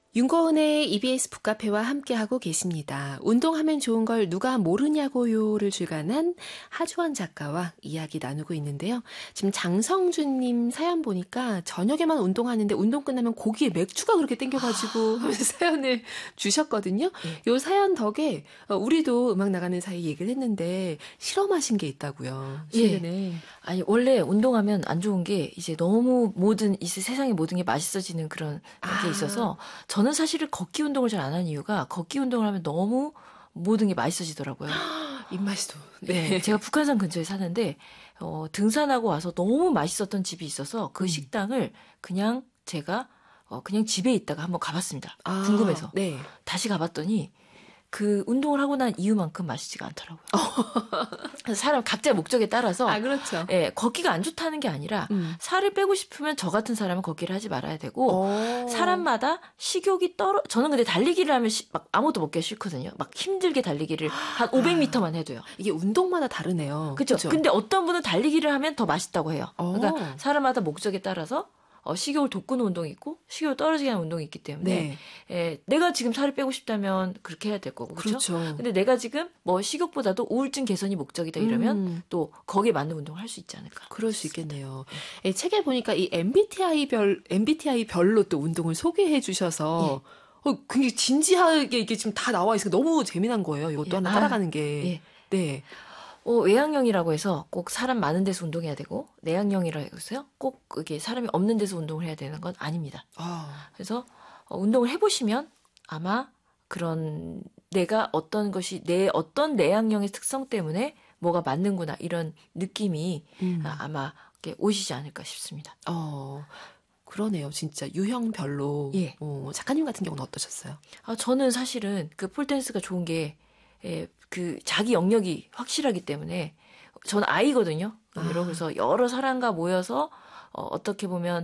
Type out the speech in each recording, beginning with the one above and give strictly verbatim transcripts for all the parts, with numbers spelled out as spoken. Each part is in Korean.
윤고은의 이비에스 북카페와 함께하고 계십니다. 운동하면 좋은 걸 누가 모르냐고요를 주관한 하주원 작가와 이야기 나누고 있는데요. 지금 장성준님 사연 보니까 저녁에만 운동하는데 운동 끝나면 고기에 맥주가 그렇게 땡겨가지고 하면서 사연을 주셨거든요. 네. 요 사연 덕에 우리도 음악 나가는 사이 얘기를 했는데 실험하신 게 있다고요. 최근에. 예. 아니 원래 운동하면 안 좋은 게 이제 너무 모든 이 세상의 모든 게 맛있어지는 그런 아. 게 있어서 저는 사실은 걷기 운동을 잘 안 하는 이유가 걷기 운동을 하면 너무 모든 게 맛있어지더라고요. 입맛이도. 네. 네. 제가 북한산 근처에 사는데 어, 등산하고 와서 너무 맛있었던 집이 있어서 그 음. 식당을 그냥 제가 어, 그냥 집에 있다가 한번 가봤습니다. 아. 궁금해서. 네. 다시 가봤더니 그 운동을 하고 난 이유만큼 맛있지가 않더라고요. 그래서 사람 각자의 목적에 따라서 아, 그렇죠. 예, 걷기가 안 좋다는 게 아니라 음. 살을 빼고 싶으면 저 같은 사람은 걷기를 하지 말아야 되고 오. 사람마다 식욕이 떨어 저는 근데 달리기를 하면 시, 막 아무것도 먹기가 싫거든요. 막 힘들게 달리기를 한 오백 미터만 해도요. 이게 운동마다 다르네요. 그렇죠. 근데 어떤 분은 달리기를 하면 더 맛있다고 해요. 오. 그러니까 사람마다 목적에 따라서 어, 식욕을 돋구는 운동이 있고 식욕을 떨어지게 하는 운동이 있기 때문에 네. 에, 내가 지금 살을 빼고 싶다면 그렇게 해야 될 거고 그렇죠. 그렇죠. 근데 내가 지금 뭐 식욕보다도 우울증 개선이 목적이다 이러면 음. 또 거기에 맞는 운동을 할 수 있지 않을까. 그럴 수 있겠네요. 네. 책에 보니까 이 엠비티아이별 엠비티아이별로 또 운동을 소개해 주셔서 예. 어, 굉장히 진지하게 이게 지금 다 나와 있으니까 너무 재미난 거예요. 이것도 예. 하나 따라가는 게. 예. 네. 어, 외향형이라고 해서 꼭 사람 많은 데서 운동해야 되고 내향형이라고 해서요 꼭 그게 사람이 없는 데서 운동을 해야 되는 건 아닙니다. 아. 그래서 어, 운동을 해보시면 아마 그런 내가 어떤 것이 내 어떤 내향형의 특성 때문에 뭐가 맞는구나 이런 느낌이 음. 아마 오시지 않을까 싶습니다. 어. 그러네요. 진짜 유형별로. 예. 어, 작가님 같은 경우는 어떠셨어요? 아, 저는 사실은 그 폴댄스가 좋은 게 예, 그 자기 영역이 확실하기 때문에 저는 아이거든요. 아. 그래서 여러 사람과 모여서 어, 어떻게 보면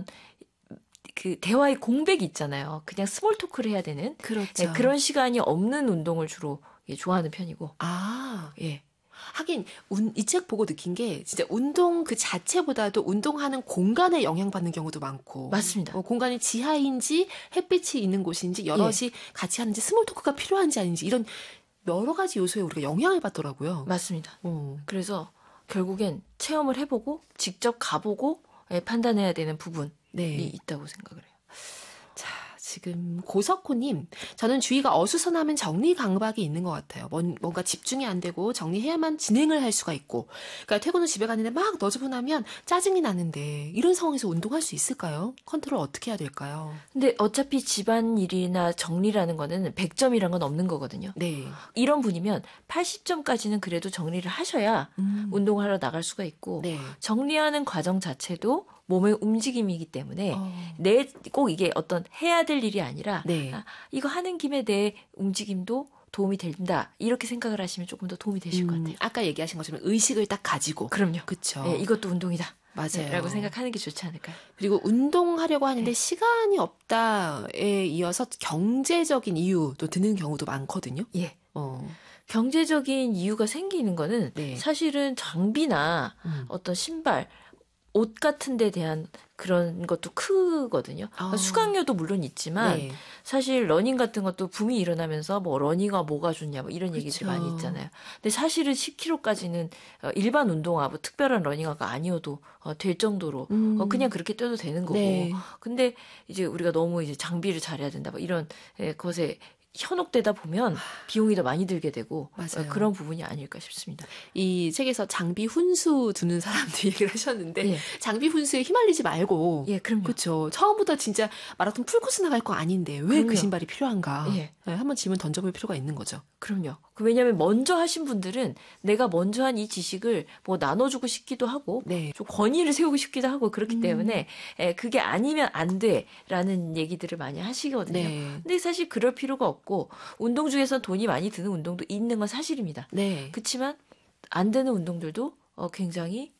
그 대화의 공백이 있잖아요. 그냥 스몰 토크를 해야 되는 그렇죠. 예, 그런 시간이 없는 운동을 주로 예, 좋아하는 편이고. 아, 예. 하긴 이 책 보고 느낀 게 진짜 운동 그 자체보다도 운동하는 공간에 영향받는 경우도 많고. 맞습니다. 어, 공간이 지하인지 햇빛이 있는 곳인지 여럿이 예. 같이 하는지 스몰 토크가 필요한지 아닌지 이런 여러 가지 요소에 우리가 영향을 받더라고요. 맞습니다. 어. 그래서 결국엔 체험을 해보고 직접 가보고 판단해야 되는 부분이 네. 있다고 생각을 해요. 자, 지금 고석호님, 저는 주위가 어수선하면 정리 강박이 있는 것 같아요. 뭔, 뭔가 집중이 안 되고 정리해야만 진행을 할 수가 있고, 그러니까 퇴근 후 집에 가는데 막 너저분하면 짜증이 나는데 이런 상황에서 운동할 수 있을까요? 컨트롤 어떻게 해야 될까요? 근데 어차피 집안일이나 정리라는 거는 백 점이란 건 없는 거거든요. 네. 이런 분이면 팔십 점까지는 그래도 정리를 하셔야 음. 운동을 하러 나갈 수가 있고 네. 정리하는 과정 자체도 몸의 움직임이기 때문에 어. 내 꼭 이게 어떤 해야 될 일이 아니라 네. 아, 이거 하는 김에 내 움직임도 도움이 된다. 이렇게 생각을 하시면 조금 더 도움이 되실 음, 것 같아요. 아까 얘기하신 것처럼 의식을 딱 가지고. 그럼요. 그렇죠. 네, 이것도 운동이다. 맞아요. 네, 라고 생각하는 게 좋지 않을까요? 그리고 운동하려고 하는데 네. 시간이 없다에 이어서 경제적인 이유도 드는 경우도 많거든요. 예. 어. 경제적인 이유가 생기는 거는 네. 사실은 장비나 음. 어떤 신발, 옷 같은 데 대한 그런 것도 크거든요. 그러니까 수강료도 물론 있지만 네. 사실 러닝 같은 것도 붐이 일어나면서 뭐 러닝화 뭐가 좋냐 뭐 이런 그렇죠. 얘기들이 많이 있잖아요. 근데 사실은 십 킬로미터까지는 일반 운동화 뭐 특별한 러닝화가 아니어도 될 정도로 음. 그냥 그렇게 뛰어도 되는 거고. 네. 근데 이제 우리가 너무 이제 장비를 잘해야 된다 뭐 이런 것에 현혹되다 보면 비용이 더 많이 들게 되고 맞아요. 그런 부분이 아닐까 싶습니다. 이 책에서 장비 훈수 두는 사람들 얘기를 하셨는데 예. 장비 훈수에 휘말리지 말고 예, 그럼요. 그렇죠. 처음부터 진짜 마라톤 풀코스 나갈 거 아닌데 왜 그 신발이 필요한가? 예. 네, 한번 질문 던져볼 필요가 있는 거죠. 그럼요. 왜냐하면 먼저 하신 분들은 내가 먼저 한 이 지식을 뭐 나눠주고 싶기도 하고 네. 좀 권위를 세우고 싶기도 하고 그렇기 음. 때문에 에, 그게 아니면 안 돼라는 얘기들을 많이 하시거든요. 네. 근데 사실 그럴 필요가 없고 운동 중에서 돈이 많이 드는 운동도 있는 건 사실입니다. 네. 그렇지만 안 되는 운동들도 어, 굉장히